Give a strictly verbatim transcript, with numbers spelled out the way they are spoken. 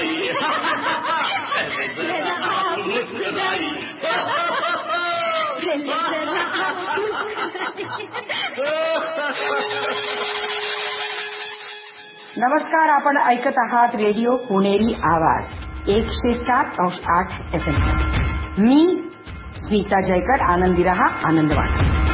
मुस्कुराई. नमस्कार, आपण ऐकत आहात रेडिओ पुणेरी आवाज एकशे सात अंश आठ एफ एम. मी स्मिता जयकर. आनंदी रहा, आनंद वाटा.